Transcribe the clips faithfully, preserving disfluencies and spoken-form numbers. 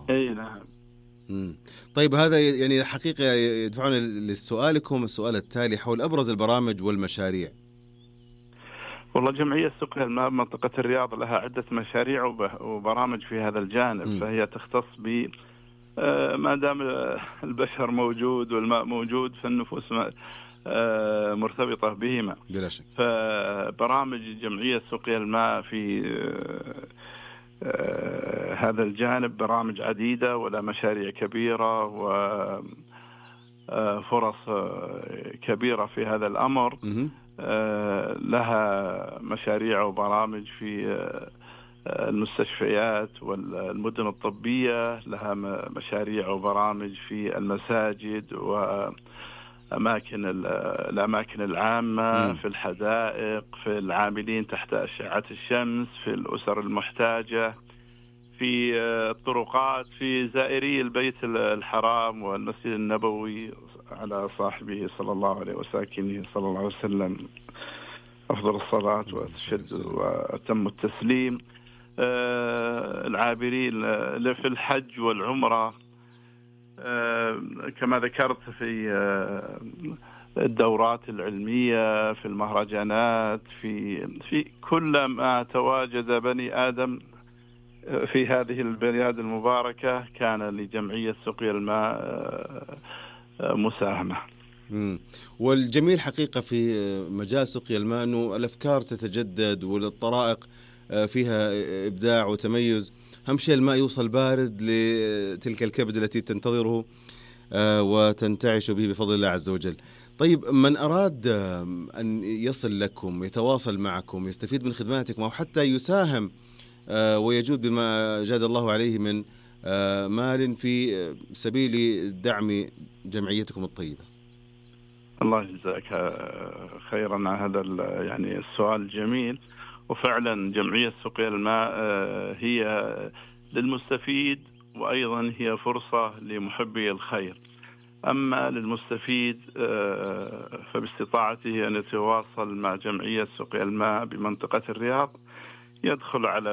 اي نعم. مم. طيب هذا يعني حقيقة يدفعنا لسؤالكم السؤال التالي حول أبرز البرامج والمشاريع. والله جمعية سقيا الماء بمنطقة الرياض لها عدة مشاريع وبرامج في هذا الجانب. م. فهي تختص ب ما دام البشر موجود والماء موجود فالنفوس مرتبطة بهما بلا شك. فبرامج جمعية سقيا الماء في هذا الجانب برامج عديدة ولا مشاريع كبيرة وفرص كبيرة في هذا الأمر. م- لها مشاريع وبرامج في المستشفيات والمدن الطبية، لها مشاريع وبرامج في المساجد وأماكن الأماكن العامة، في الحدائق، في العاملين تحت أشعة الشمس، في الأسر المحتاجة، في الطرقات، في زائري البيت الحرام والمسجد النبوي على صاحبه صلى الله عليه وساكنه صلى الله عليه وسلم أفضل الصلاة وأشد وأتم التسليم. آه العابرين في الحج والعمرة، آه كما ذكرت في آه الدورات العلمية، في المهرجانات، في في كل ما تواجد بني آدم في هذه البلاد المباركة كان لجمعية سقيا الماء مساهمة. مم. والجميل حقيقة في مجال سقيا الماء أنه الأفكار تتجدد والطرائق فيها إبداع وتميز. أهم شيء الماء يوصل بارد لتلك الكبد التي تنتظره وتنتعش به بفضل الله عز وجل. طيب من أراد أن يصل لكم، يتواصل معكم، يستفيد من خدماتكم أو حتى يساهم ويجود بما جاد الله عليه من مال في سبيل دعم جمعيتكم الطيبة؟ الله يجزاك خيرا على هذا يعني السؤال الجميل. وفعلا جمعية سقيا الماء هي للمستفيد وأيضا هي فرصة لمحبي الخير. أما للمستفيد فباستطاعته أن يتواصل مع جمعية سقيا الماء بمنطقة الرياض، يدخل على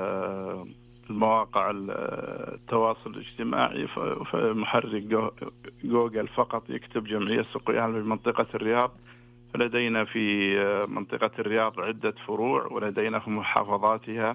المواقع التواصل الاجتماعي في محرك جوجل فقط يكتب جمعية سقيا الماء بمنطقة الرياض. فلدينا في منطقة الرياض عدة فروع ولدينا في محافظاتها،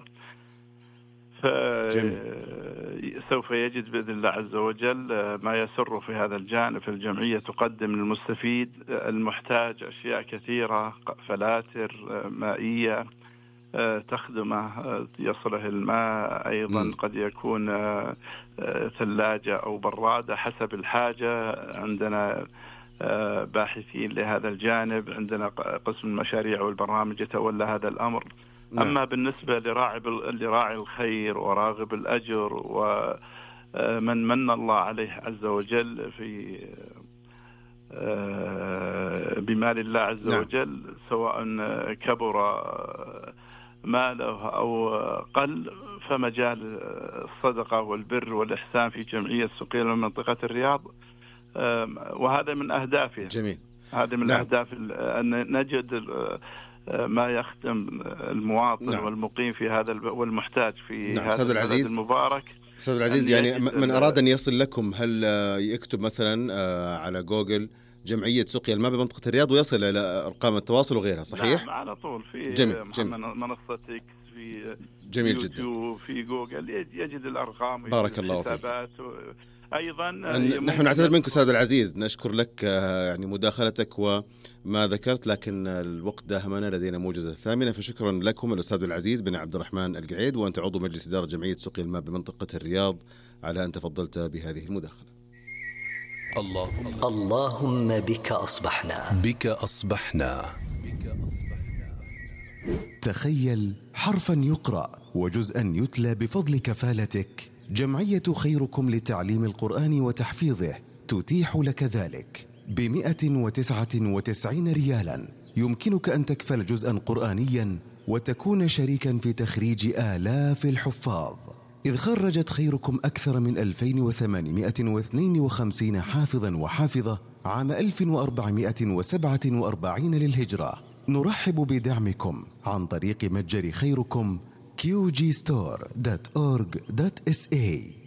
فسوف يجد بإذن الله عز وجل ما يسر في هذا الجانب. الجمعية تقدم للمستفيد المحتاج أشياء كثيرة، فلاتر مائية تخدمه يصله الماء، أيضا م. قد يكون ثلاجة أو برادة حسب الحاجة. عندنا باحثين لهذا الجانب، عندنا قسم المشاريع والبرامج يتولى هذا الأمر. نعم. أما بالنسبة لراعي لراعي الخير وراغب الأجر ومن من الله عليه عز وجل في بمال الله عز نعم. وجل، سواء كبر ماله أو قل، فمجال الصدقة والبر والإحسان في جمعية سقيا من منطقة الرياض، وهذا من أهدافه. جميل. هذا من نعم. أهداف أن نجد ما يخدم المواطن نعم. والمقيم في هذا والمحتاج في نعم. هذا البلد المبارك. أستاذ العزيز، يعني من أراد أن يصل لكم هل يكتب مثلا على جوجل جمعية سقيا الماء بمنطقة الرياض ويصل إلى أرقام التواصل وغيرها، صحيح؟ نعم على طول في جميل. جميل. منصة إكس، في جميل يوتيوب، جدا. في جوجل يجد الأرقام، بارك الله فيك. أيضا نحن نعتذر منك أستاذ العزيز، نشكر لك يعني مداخلتك وما ذكرت، لكن الوقت داهمنا، لدينا موجزة ثامنة، فشكرا لكم الأستاذ العزيز بن عبد الرحمن القعيد، وأنت عضو مجلس إدارة جمعية سقيا الماء بمنطقة الرياض، على أن تفضلت بهذه المداخلة. اللهم اللهم بك أصبحنا بك أصبحنا تخيل حرفا يقرأ وجزءا يتلى بفضل كفالتك. جمعية خيركم لتعليم القرآن وتحفيظه تتيح لك ذلك بمئة وتسعة وتسعين ريالا. يمكنك أن تكفل جزءا قرآنيا وتكون شريكا في تخريج آلاف الحفاظ، إذ خرجت خيركم أكثر من ألفين وثمانمئة واثنين وخمسين حافظا وحافظة عام ألف وأربعمئة وسبعة وأربعين للهجرة. نرحب بدعمكم عن طريق متجر خيركم كيو جي ستور دوت أورج دوت إس إيه.